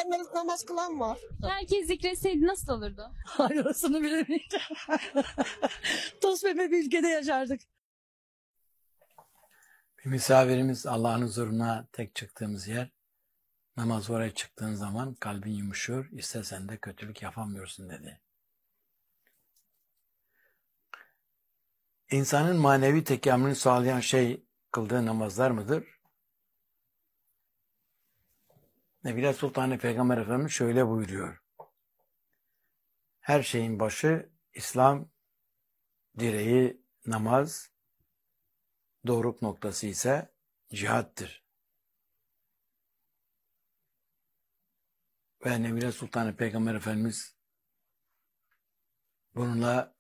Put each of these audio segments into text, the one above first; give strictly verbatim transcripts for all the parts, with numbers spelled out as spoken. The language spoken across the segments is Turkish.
kendiniz namaz kılan var. Herkes zikretseydi nasıl olurdu? Hayır, orasını bilemeyeceğim. Toz pembe bir ülkede yaşardık. Bir misafirimiz Allah'ın huzuruna tek çıktığımız yer, namaz oraya çıktığın zaman kalbin yumuşuyor, istesen de kötülük yapamıyorsun dedi. İnsanın manevi tekamülünü sağlayan şey kıldığı namazlar mıdır? Nebile Sultanı Peygamber Efendimiz şöyle buyuruyor. Her şeyin başı İslam, direği namaz, doruk noktası ise cihattır. Ve Nebile Sultanı Peygamber Efendimiz bununla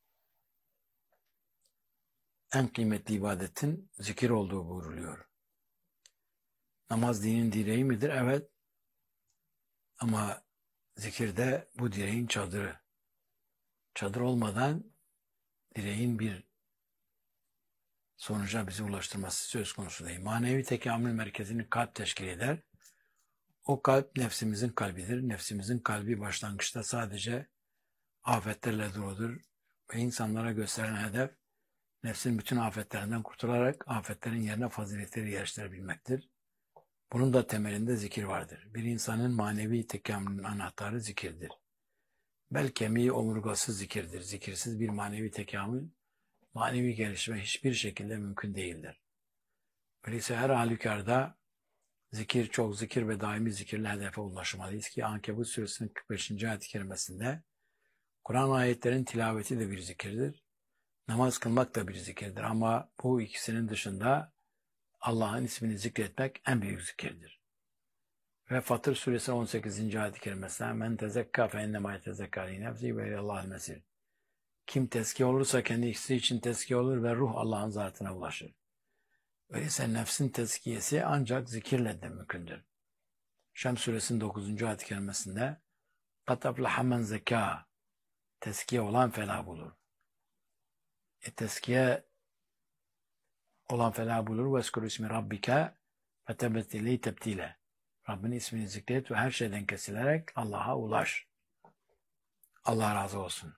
en kıymetli ibadetin zikir olduğu buyruluyor. Namaz dinin direği midir? Evet. Ama zikir de bu direğin çadırı. Çadır olmadan direğin bir sonuca bizi ulaştırması söz konusu değil. Manevi tekamül merkezini kalp teşkil eder. O kalp nefsimizin kalbidir. Nefsimizin kalbi başlangıçta sadece afetlerle doludur. Ve insanlara gösteren hedef nefsin bütün afetlerinden kurtularak afetlerin yerine faziletleri yerleştirebilmektir. Bunun da temelinde zikir vardır. Bir insanın manevi tekamülünün anahtarı zikirdir. Bel kemiği omurgası zikirdir. Zikirsiz bir manevi tekamül, manevi gelişme hiçbir şekilde mümkün değildir. Öyleyse her halükarda zikir, çok zikir ve daimi zikirle hedefe ulaşmalıyız ki Ankebut suresinin kırk beşinci ayet-i kerimesinde Kur'an ayetlerin tilaveti de bir zikirdir. Namaz kılmak da bir zikirdir ama bu ikisinin dışında Allah'ın ismini zikretmek en büyük zikirdir. Ve Fatır suresi on sekizinci ayet-i kerimesinde men tezekka fe ennemâ yetezekka li nefsi ve ilallâhil mesir. Kim tezkiye olursa kendisi için tezkiye olur ve ruh Allah'ın zatına ulaşır. Öyleyse nefsin tezkiyesi ancak zikirle de mümkündür. Şems suresinin dokuzuncu ayet-i kerimesinde قَدْ أَفْلَحَ مَنْ زَكَّاهَا tezkiye olan felah bulur. E tezkiye olan felah bulur. وَاسْكُرُ ismi rabbike فَتَبَتِّلِي tebtile. Rabbinin ismini zikret ve her şeyden kesilerek Allah'a ulaş. Allah razı olsun.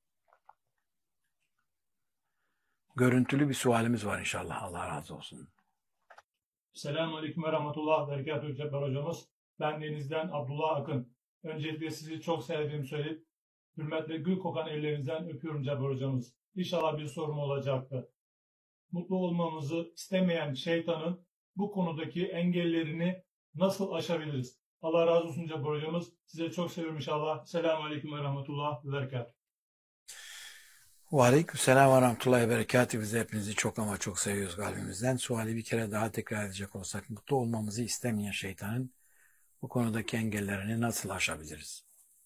Görüntülü bir sualimiz var inşallah. Allah razı olsun. Selamünaleyküm ve rahmetullah ve berekatuhu Cebber hocamız. Ben Deniz'den Abdullah Akın. Öncelikle sizi çok sevdiğimi söyleyip hürmetle gül kokan ellerinizden öpüyorum Cebber hocamız. İnşallah bir sorum olacaktı. Mutlu olmamızı istemeyen şeytanın bu konudaki engellerini nasıl aşabiliriz? Allah razı olsun Cebber hocamız. Size çok seviyorum inşallah. Selamünaleyküm ve rahmetullah ve berekatuhu. Ve aleykümselam ve rahmetullahi ve berekatuhu. Biz hepinizi çok ama çok seviyoruz kalbimizden. Suali bir kere daha tekrar edecek olsak, mutlu olmamızı istemeyen şeytanın bu konudaki engellerini nasıl aşabiliriz?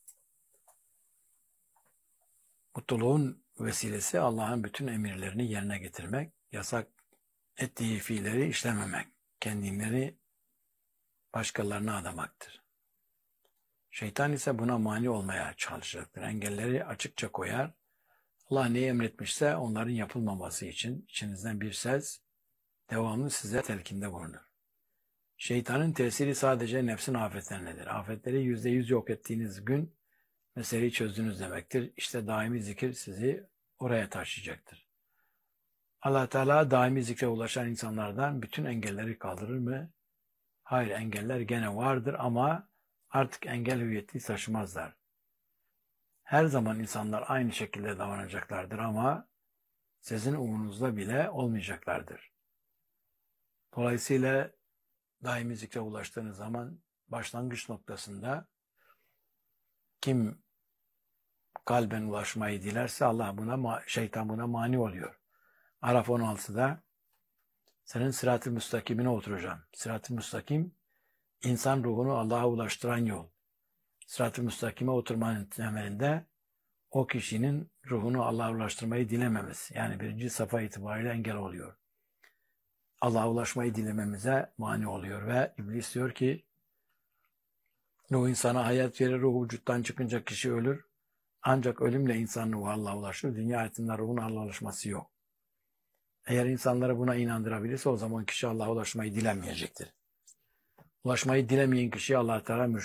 Mutluluğun vesilesi Allah'ın bütün emirlerini yerine getirmek, yasak ettiği fiilleri işlememek, kendini başkalarına adamaktır. Şeytan ise buna mani olmaya çalışacaktır. Engelleri açıkça koyar. Allah neyi emretmişse onların yapılmaması için içinizden bir ses devamlı size telkinde bulunur. Şeytanın tesiri sadece nefsin afetlerinedir. Afetleri yüzde yüz yok ettiğiniz gün meseleyi çözdünüz demektir. İşte daimi zikir sizi oraya taşıyacaktır. Allah Teala daimi zikre ulaşan insanlardan bütün engelleri kaldırır mı? Hayır, engeller gene vardır ama artık engel hüviyeti taşımazlar. Her zaman insanlar aynı şekilde davranacaklardır ama sizin umurunuzda bile olmayacaklardır. Dolayısıyla daimi zikre ulaştığınız zaman başlangıç noktasında kim kalben ulaşmayı dilerse Allah buna, şeytan buna mani oluyor. Araf on altıda senin sırat-ı müstakimine oturacağım. Sırat-ı müstakim insan ruhunu Allah'a ulaştıran yol. Sırat-ı müstakime oturmanın temelinde o kişinin ruhunu Allah'a ulaştırmayı dilememesi. Yani birinci safa itibariyle engel oluyor. Allah'a ulaşmayı dilememize mani oluyor ve iblis diyor ki ruh insana hayat verir, ruh vücuttan çıkınca kişi ölür. Ancak ölümle insan ruhu Allah'a ulaşır. Dünya hayatında ruhun Allah'a ulaşması yok. Eğer insanları buna inandırabilirse o zaman kişi Allah'a ulaşmayı dilemeyecektir. Ulaşmayı dilemeyen kişiye Allah Teala mürşit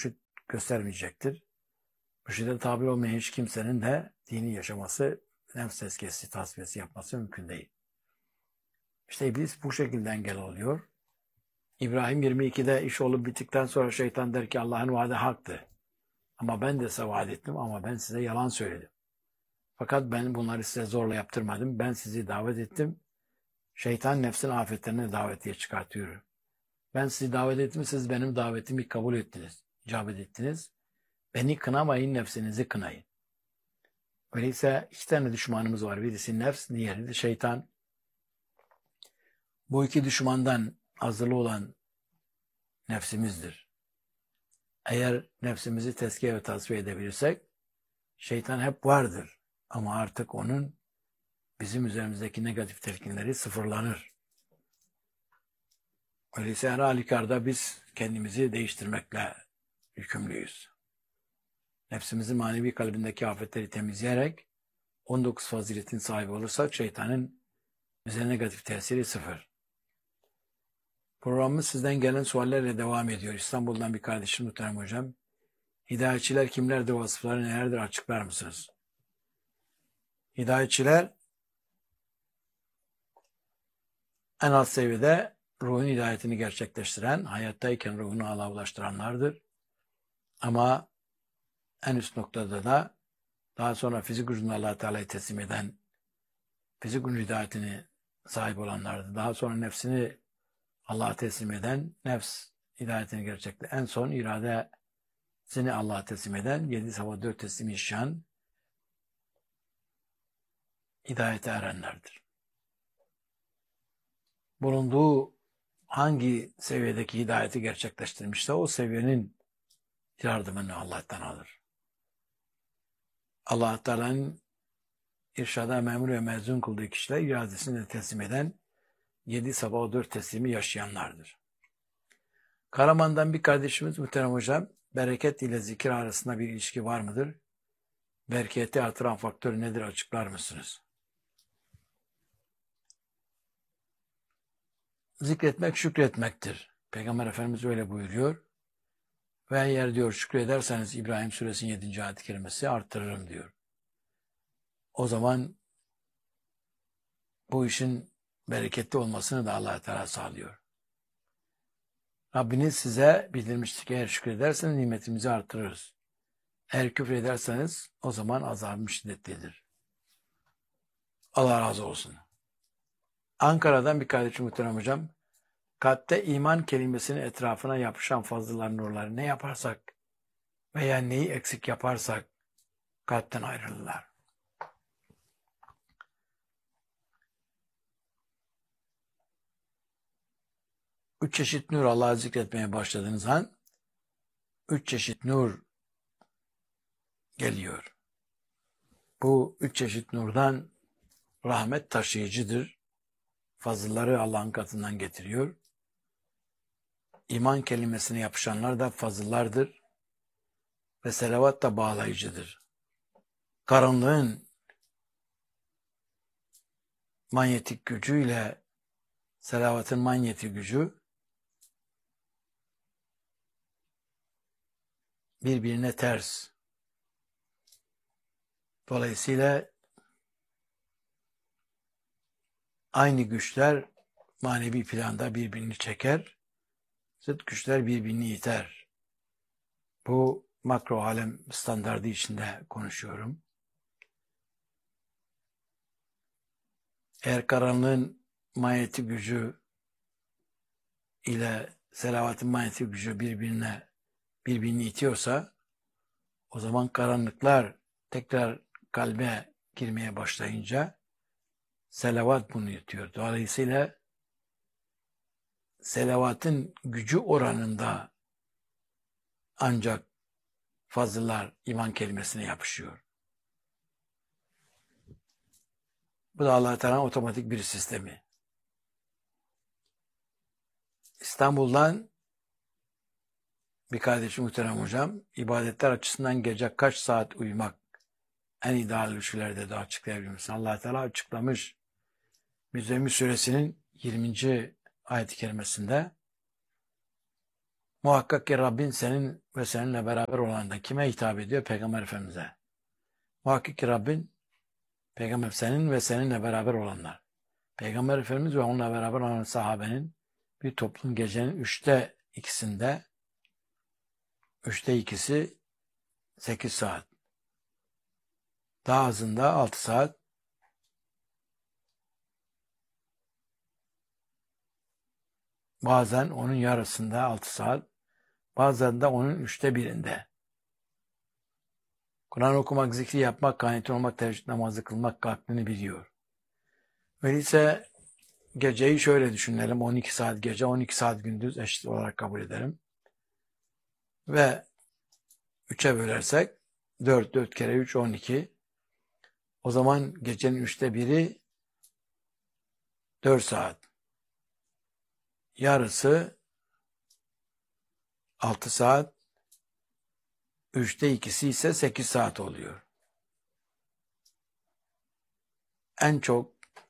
göstermeyecektir. Mürşide tabi olmayan hiç kimsenin de dini yaşaması, nefs tezkiyesi, tasfiyesi yapması mümkün değil. İşte iblis bu şekilde engel oluyor. İbrahim yirmi ikide iş olup bittikten sonra şeytan der ki Allah'ın vaadi haktı. Ama ben de size vaat ettim ama ben size yalan söyledim. Fakat ben bunları size zorla yaptırmadım. Ben sizi davet ettim. Şeytan nefsin afetlerine davetiye çıkartıyor. Ben sizi davet ettim, siz benim davetimi kabul ettiniz, icabet ettiniz. Beni kınamayın, nefsinizi kınayın. Öyleyse iki tane düşmanımız var. Birisi nefs, diğeri de şeytan. Bu iki düşmandan azılı olan nefsimizdir. Eğer nefsimizi tezkiye ve tasfiye edebilirsek, şeytan hep vardır. Ama artık onun bizim üzerimizdeki negatif telkinleri sıfırlanır. Öyleyse her halükarda biz kendimizi değiştirmekle yükümlüyüz. Nefsimizin manevi kalbindeki afetleri temizleyerek on dokuz faziletin sahibi olursak şeytanın bize negatif tesiri sıfır. Programımız sizden gelen suallerle devam ediyor. İstanbul'dan bir kardeşim muhterem hocam. Hidayetçiler kimlerdir, vasıfları nelerdir açıklar mısınız? Hidayetçiler en alt seviyede ruhun hidayetini gerçekleştiren, hayattayken ruhunu Allah'a ulaştıranlardır. Ama en üst noktada da daha sonra fizik ucunu Allah-u Teala'ya teslim eden, fizik ucunun hidayetini sahip olanlardır. Daha sonra nefsini Allah'a teslim eden, nefs hidayetini gerçekle en son iradesini Allah'a teslim eden, yedi sabah dört teslim yaşayan, hidayete erenlerdir. Bulunduğu hangi seviyedeki hidayeti gerçekleştirmişse o seviyenin yardımını Allah'tan alır. Allah Teala'nın irşada memur ve mezun kıldığı kişiler iradesini de teslim eden, yedi sabah o dört teslimi yaşayanlardır. Karaman'dan bir kardeşimiz muhterem hocam, bereket ile zikir arasında bir ilişki var mıdır? Bereketi artıran faktör nedir, açıklar mısınız? Zikretmek şükretmektir. Peygamber Efendimiz öyle buyuruyor. Ve eğer diyor şükrederseniz İbrahim Suresinin yedinci ayet-i kerimesi arttırırım diyor. O zaman bu işin bereketli olmasını da Allah-u Teala sağlıyor. Rabbiniz size bildirmiştir ki eğer şükrederseniz nimetimizi artırırız. Eğer küfür ederseniz o zaman azabım şiddetlidir. Allah razı olsun. Ankara'dan bir kardeşim muhterem hocam, kalpte iman kelimesinin etrafına yapışan fazlalar nurları ne yaparsak veya neyi eksik yaparsak kalpten ayrılırlar. Üç çeşit nur Allah'ı zikretmeye başladığınız an üç çeşit nur geliyor. Bu üç çeşit nurdan rahmet taşıyıcıdır. Fazılları Allah'ın katından getiriyor. İman kelimesine yapışanlar da fazıllardır. Ve selavat da bağlayıcıdır. Karanlığın manyetik gücüyle selavatın manyetik gücü birbirine ters. Dolayısıyla aynı güçler manevi planda birbirini çeker, zıt güçler birbirini iter. Bu makro alem standardı içinde konuşuyorum. Eğer karanlığın manyetik gücü ile selavatın manyetik gücü birbirine birbirini itiyorsa o zaman karanlıklar tekrar kalbe girmeye başlayınca selavat bunu yutuyor. Dolayısıyla selavatın gücü oranında ancak fazıllar iman kelimesine yapışıyor. Bu da Allah-u Teala'nın otomatik bir sistemi. İstanbul'dan bir kardeşim muhterem hocam, ibadetler açısından gece kaç saat uyumak en ideal ölçülerde de açıklayabilir misin? Allah-u Teala açıklamış. Müzzemmil Suresinin yirminci ayet-i kerimesinde Muhakkak ki Rabbin senin ve seninle beraber olanlardan kime hitap ediyor? Peygamber Efendimiz'e. Muhakkak ki Rabbin Peygamber senin ve seninle beraber olanlar. Peygamber Efendimiz ve onunla beraber olan sahabenin bir toplum gecenin üçte ikisinde üçte ikisi sekiz saat. Daha azında altı saat. Bazen onun yarısında altı saat. Bazen de onun üçte birinde. Kur'an okumak, zikri yapmak, kanit olmak, teheccüd namazı kılmak kalbini biliyor. Öyleyse geceyi şöyle düşünelim. on iki saat gece, on iki saat gündüz eşit olarak kabul edelim. Ve üçe bölersek dört, dört kere üç, on iki. O zaman gecenin üçte biri dört saat. Yarısı altı saat. Üçte ikisi ise sekiz saat oluyor. En çok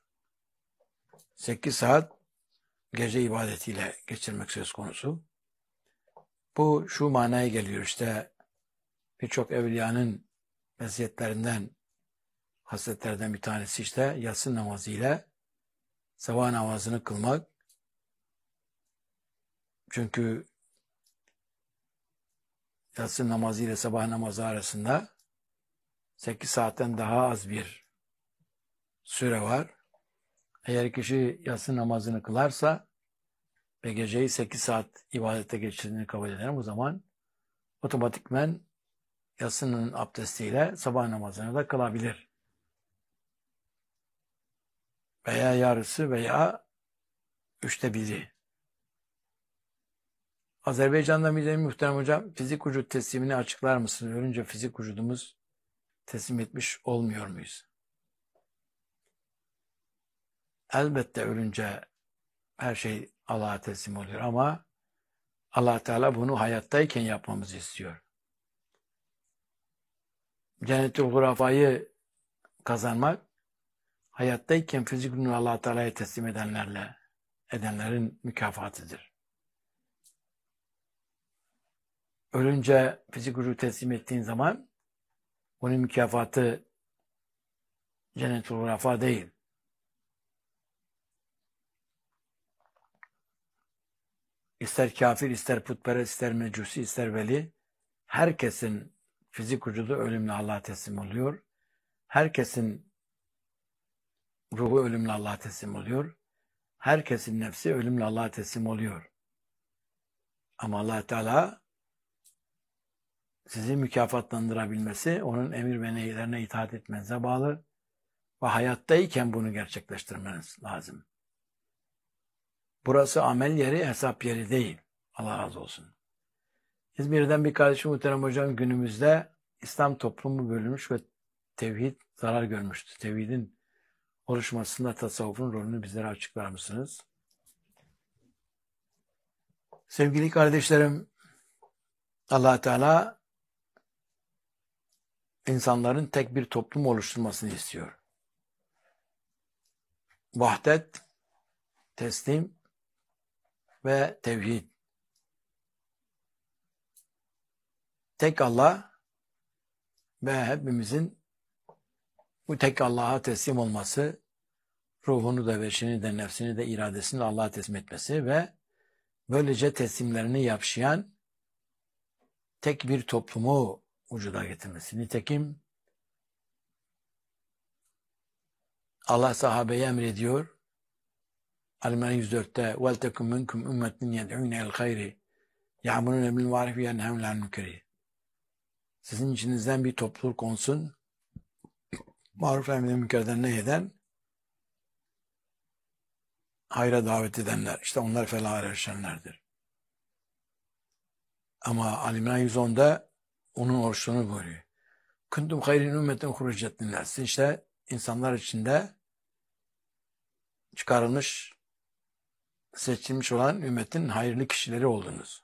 sekiz saat gece ibadetiyle geçirmek söz konusu. Bu şu manaya geliyor işte birçok evliyanın meziyetlerinden, hasletlerden bir tanesi işte yatsı namazı ile sabah namazını kılmak. Çünkü yatsı namazı ile sabah namazı arasında sekiz saatten daha az bir süre var. Eğer kişi yatsı namazını kılarsa ve geceyi sekiz saat ibadete geçirdiğini kabul ederim, o zaman otomatikmen yatsının abdestiyle sabah namazını da kılabilir. Veya yarısı veya üçte biri. Azerbaycan'da bir de muhterem hocam, fizik vücut teslimini açıklar mısınız? Ölünce fizik vücudumuz teslim etmiş olmuyor muyuz? Elbette ölünce her şey Allah'a teslim oluyor ama Allah Teala bunu hayattayken yapmamızı istiyor. Cennet-ül Hurafa'yı kazanmak hayattayken fizik vücudunu Allah Teala'ya teslim edenlerle edenlerin mükafatıdır. Ölünce fizik vücudu teslim ettiğin zaman bunun mükafatı Cennet-ül Hurafa değil. İster kafir, ister putperest, ister mecusi, ister veli, herkesin fizik vücudu ölümle Allah'a teslim oluyor. Herkesin ruhu ölümle Allah'a teslim oluyor. Herkesin nefsi ölümle Allah'a teslim oluyor. Ama Allah Teala sizi mükafatlandırabilmesi onun emir ve nehirlerine itaat etmenize bağlı ve hayattayken bunu gerçekleştirmeniz lazım. Burası amel yeri, hesap yeri değil. Allah razı olsun. İzmir'den bir kardeşim muhterem hocam günümüzde İslam toplumu bölünmüş ve tevhid zarar görmüştü. Tevhidin oluşmasında tasavvufun rolünü bizlere açıklar mısınız? Sevgili kardeşlerim, Allah Teala insanların tek bir toplum oluşturmasını istiyor. Vahdet, teslim ve tevhid. Tek Allah ve hepimizin bu tek Allah'a teslim olması, ruhunu da, beşini de, nefsini de, iradesini de Allah'a teslim etmesi ve böylece teslimlerini yapşayan tek bir toplumu vücuda getirmesi. Nitekim Allah sahabeye emrediyor. Al-İmran yüz dörtte وَلْتَكُمْ مِنْكُمْ اُمَّةٍ يَدْعُونَ الْخَيْرِ يَعْمُرُونَ بِالْمَعْرُفِ وَيَنْهَوْنَ عَنِ الْمُنكَرِ. Sizin içinizden bir topluluk olsun, maruf emri münkerden nehyeden, hayra davet edenler. İşte onlar felaha erişenlerdir. Ama Al-İmran yüz onda onun oluştuğunu buyuruyor. Kuntum hayrin ümmetin hurucet linnas. Siz işte insanlar içinde çıkarılmış, seçilmiş olan ümmetin hayırlı kişileri oldunuz.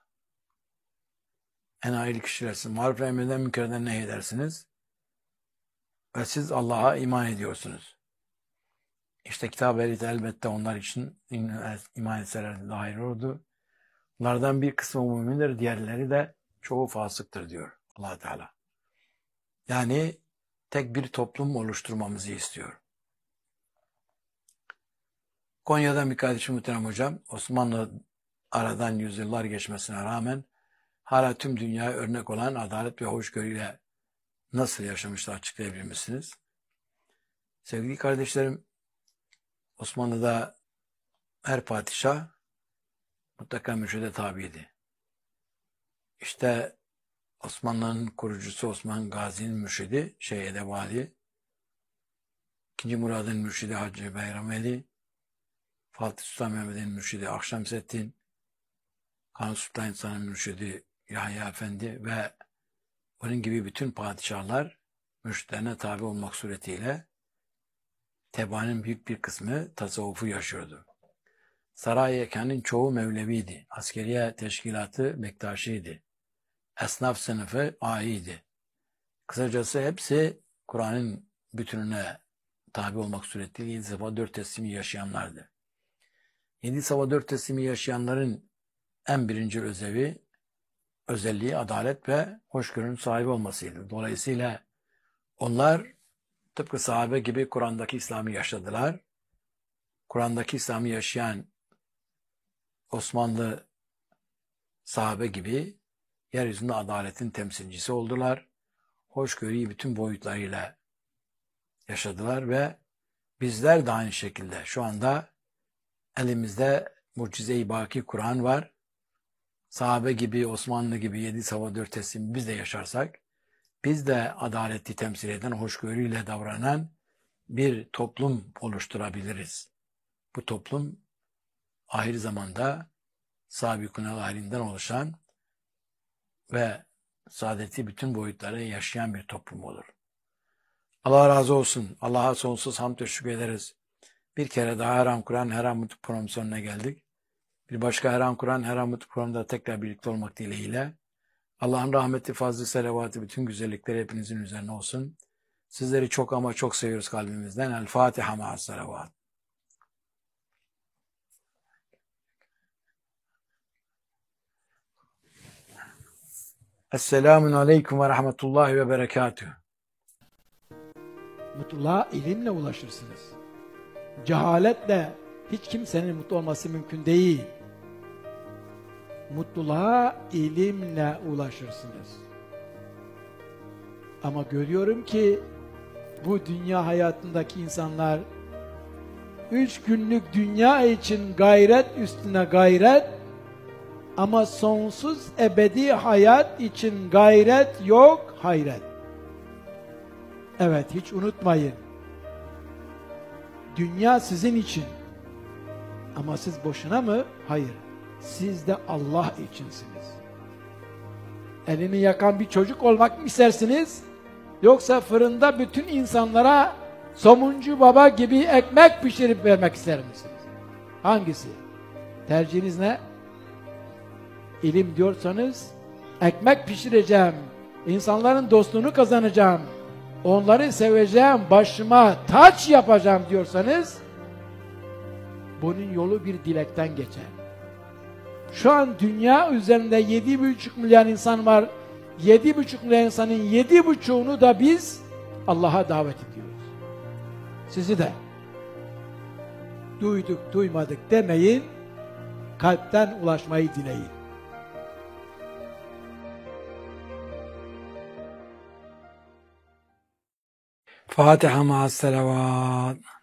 En hayırlı kişilersiniz. Maruf emreden münkerden nehyedersiniz. Ve siz Allah'a iman ediyorsunuz. İşte kitab-ı elbette onlar için iman etselerdi daha hayırlı olurdu. Bunlardan bir kısmı mümindir, diğerleri de çoğu fasıktır diyor Allah Teala. Yani tek bir toplum oluşturmamızı istiyor. Konya'dan bir kardeşim muhterem hocam, Osmanlı aradan yüzyıllar geçmesine rağmen hala tüm dünyaya örnek olan adalet ve hoşgörüyle nasıl yaşamışlar açıklayabilir misiniz? Sevgili kardeşlerim, Osmanlı'da her padişah mutlaka mürşide tabiydi. İşte Osmanlı'nın kurucusu Osman Gazi'nin mürşidi Şeyh Edebali, İkinci Murad'ın mürşidi Hacı Bayramveli, Fatih Sultan Mehmet'in mürşidi Akşemseddin, Kanuni Sultan İnsan'ın mürşidi Yahya Efendi ve onun gibi bütün padişahlar mürşitlerine tabi olmak suretiyle tebaanin büyük bir kısmı tasavvufu yaşıyordu. Saray yekanın çoğu Mevleviydi. Askeriye teşkilatı Bektaşiydi. Esnaf sınıfı A'ydi. Kısacası hepsi Kur'an'ın bütününe tabi olmak suretiyle yedi safa dört teslimi yaşayanlardı. Yedi safa dört teslimi yaşayanların en birinci özevi, özelliği adalet ve hoşgörünün sahibi olmasıydı. Dolayısıyla onlar tıpkı sahabe gibi Kur'an'daki İslam'ı yaşadılar. Kur'an'daki İslam'ı yaşayan Osmanlı sahabe gibi yeryüzünde adaletin temsilcisi oldular. Hoşgörüyü bütün boyutlarıyla yaşadılar ve bizler de aynı şekilde şu anda elimizde mucize-i baki Kur'an var. Sahabe gibi, Osmanlı gibi yedi safa dört teslim biz de yaşarsak, biz de adaleti temsil eden, hoşgörüyle davranan bir toplum oluşturabiliriz. Bu toplum ahir zamanda sabıkun halinden oluşan ve saadeti bütün boyutları yaşayan bir toplum olur. Allah razı olsun. Allah'a sonsuz hamd ve şükür ederiz. Bir kere daha Her An Kur'an, Her An Mutlu programı sonuna geldik. Bir başka Her An Kur'an, Her An Mutlu programda tekrar birlikte olmak dileğiyle. Allah'ın rahmeti, fazlı, selavatı, bütün güzellikleri hepinizin üzerine olsun. Sizleri çok ama çok seviyoruz kalbimizden. El Fatiha ma'as selavat. Esselamun aleyküm ve rahmetullahi ve berekatühü. Mutluluğa ilimle ulaşırsınız. Cehaletle hiç kimsenin mutlu olması mümkün değil. Mutluluğa ilimle ulaşırsınız. Ama görüyorum ki bu dünya hayatındaki insanlar üç günlük dünya için gayret üstüne gayret, ama sonsuz ebedi hayat için gayret yok, hayret. Evet, hiç unutmayın. Dünya sizin için. Ama siz boşuna mı? Hayır. Siz de Allah içinsiniz. Elini yakan bir çocuk olmak mı istersiniz? Yoksa fırında bütün insanlara somuncu baba gibi ekmek pişirip vermek ister misiniz? Hangisi? Tercihiniz ne? İlim diyorsanız, ekmek pişireceğim, insanların dostluğunu kazanacağım, onları seveceğim, başıma taç yapacağım diyorsanız, bunun yolu bir dilekten geçer. Şu an dünya üzerinde yedi buçuk milyar insan var. yedi buçuk milyar insanın yedi buçuğunu da biz Allah'a davet ediyoruz. Sizi de duyduk duymadık demeyin, kalpten ulaşmayı dileyin. Fatiha ma'as selavat.